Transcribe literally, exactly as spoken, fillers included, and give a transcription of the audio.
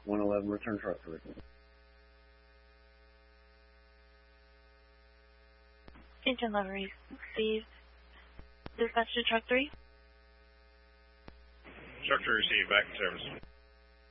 one eleven, return truck three. Engine livery, received. Dispatch to truck three. Truck three received, back in service.